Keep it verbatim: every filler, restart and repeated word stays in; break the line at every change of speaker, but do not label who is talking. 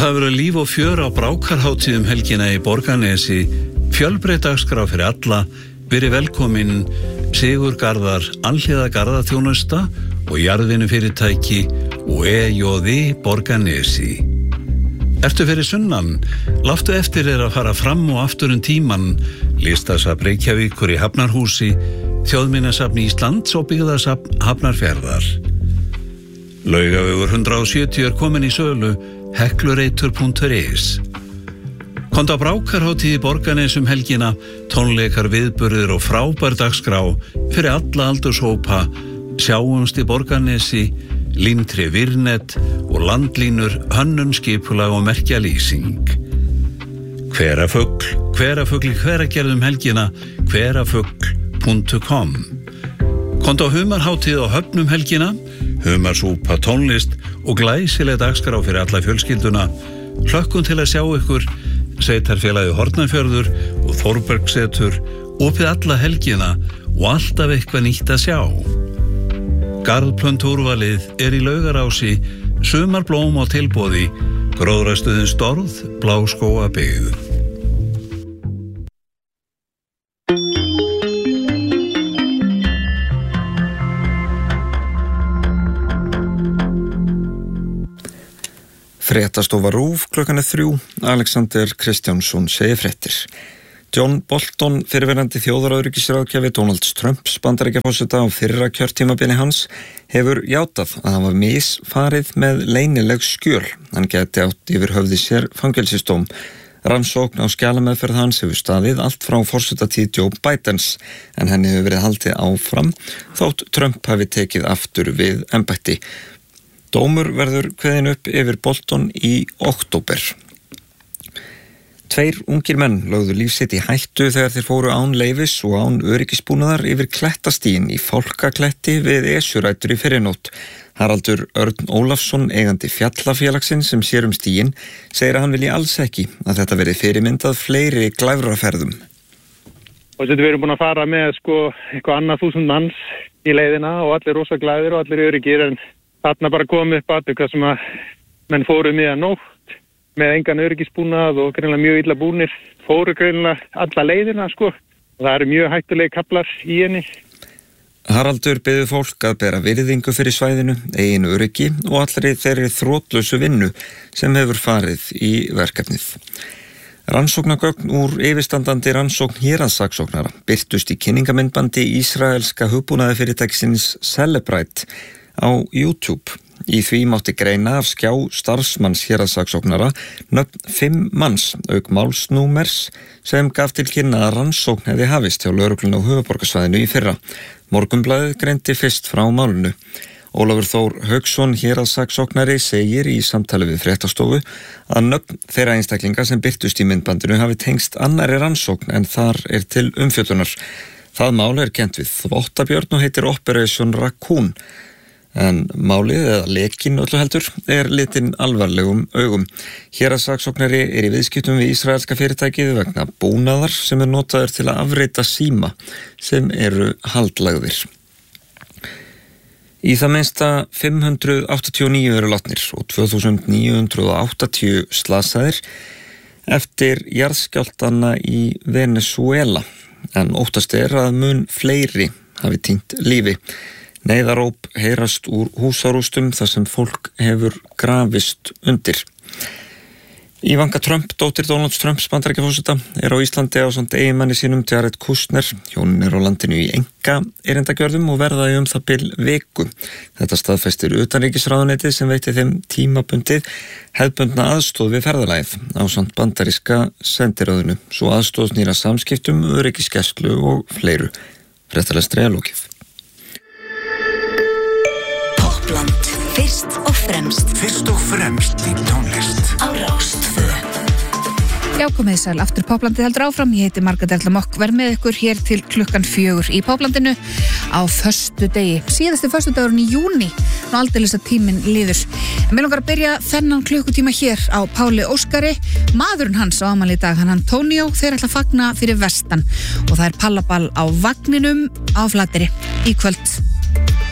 Það verður líf og fjör á Brákarhátíðum helgina í Borgarnesi, fjölbreytt dagskrá fyrir alla. Verið velkomin Sigur Garðar, Alhliða Garðaþjónusta og jarðvinnufyrirtæki og E J V Borgarnesi. Ertu fyrir sunnan? Láttu eftir þér að fara fram og aftur um tíman. Listasafn Reykjavíkur í Hafnarhúsi, Þjóðminjasafn Íslands og Byggðasafn Hafnarfjarðar. Laugavegur hundrað og sjötíu er komin í sölu, heklureitur punktur is. Komdu á Brákarhátíð í Borgarnes um helgina, tónleikar, viðburðir og frábær dagskrá fyrir alla aldurshópa. Sjáumst í Borgarnesi, Límtri Virnet og landlínur, hönnun, skipulag og merkjalýsing. Hverafugl, hverafugl í Hveragerði um helgina, hverafugl punktur com. Komdu á Humarhátíð á Höfn um helgina, humarsúpa, tónlist og glæsileg dagskrá fyrir alla fjölskylduna. Hlökkum til að sjá ykkur. Sveitarfélagið Hornafjörður og Þórbergsetur opið alla helgina og alltaf eitthvað nýtt að sjá. Garðplöntúrvalið er í Laugarási, sumarblóm á tilboði, gróðrarstöðin Storð, Bláskógabyggð.
Fréttastofa RÚV klukkan er þrjú, Alexander Kristjánsson segir fréttir. John Bolton, fyrrverandi þjóðaröryggisráðgjafi Donalds Trumps Bandaríkjaforseta á fyrra kjörtímabili hans, hefur játað að hann var misfarið með leynileg skjöl. Hann gæti átt yfir höfði sér fangelsisdóm. Rannsókn á skjalameðferð hans hefur staðið allt frá forsetatíð Joe Bidens, en henni hefur verið haldið áfram þótt Trump hafi tekið aftur við embætti. Dómur verður kveðinn upp yfir Bolton í október. Tveir ungir menn lögðu líf sitt í hættu þegar þeir fóru án leyfis og án öryggisbúnaðar yfir klettastíginn í Fálkakletti við Esjurætur í fyrrinótt. Haraldur Örn Ólafsson, eigandi Fjallafélagsins sem sér um stíginn, segir að hann vilji alls ekki að þetta verði fyrirmyndað fleiri glæfraferðum.
Og þetta við erum búin að fara með sko eitthvað annað þúsund manns í leiðina og allir rosa glæðir og allir öryggir, en þarna bara komið upp atvik sem að menn fóru miðja nótt með engan öryggisbúnað og greinilega mjög illa búnir, fóru greinilega alla leiðina sko, og það eru mjög hættulegi kaflar í henni.
Haraldur biður fólk að bera virðingu fyrir svæðinu, eigin öryggi og allri þeirri þrotlausu vinnu sem hefur farið í verkefnið. Rannsóknargögn úr yfirstandandi rannsókn héraðssaksóknara birtust í kynningamyndbandi ísraelska hugbúnaðarfyrirtækisins Cellebrite á YouTube. Í því mátti greina af skjá starfsmanns héraðssaksóknara nöfn fimm manns auk málsnúmers sem gaf til kynna að rannsókn hefði hafist hjá lögreglunni á höfuðborgarsvæðinu í fyrra. Morgunblaðið greindi fyrst frá málinu. Ólafur Þór Hauksson, héraðssaksóknari, segir í samtali við fréttastofu að nöfn þeirra einstaklinga sem birtust í myndbandinu hafi tengst annarri rannsókn en þar er til umfjöllunar. Það mál er kennt við Þvottabjörn og heitir Operation Raccoon. En málið, eða lekinn öllu heldur, er litinn alvarlegum augum. Héraðssaksóknari er í viðskiptum við ísraelska fyrirtækið vegna búnaðar sem er notaður til að afreita síma sem eru haldlagðir. Í það minnsta fimm hundruð áttatíu og níu eru látnir og tvö þúsund níu hundruð áttatíu slasaðir eftir jarðskjálftana í Venesúela, en óttast er að mun fleiri hafi týnt lífi. Neyðaróp heyrast úr húsarústum þar sem fólk hefur grafist undir. Ivanka Trump, dóttir Donalds Trumps Bandaríkjaforseta, er á Íslandi ásamt eiginmanni sínum Jared Kushner. Hjónin er á landinu í enga erindagjörðum og verða í um það bil viku. Þetta staðfestir utanríkisráðuneytið sem veitir þeim tímabundið hefðbundna aðstoð við ferðalagið ásamt bandaríska sendiráðinu. Svo aðstoð snýr að samskiptum, öryggisgæslu og fleiru. Fréttalestri er lokið.
Toppland, fyrst og fremst.
Fyrst og fremst í tónlist.
Á Rástvö.
Já, komið sæl aftur Poplandið heldur áfram. Ég heiti Margrét Erla Mokk, verð með ykkur hér til klukkan fjögur í Poplandinu á föstudegi. Síðasti föstudagurinn í júní, nú aldeilis að tíminn líður. En mér langar að byrja þennan klukkutíma hér á Páli Óskari. Maðurinn hans á afmæli í dag, hann Antonio, þeir ætla að fagna fyrir vestan og það er pallaball á vagninum á Flateyri í kvöld.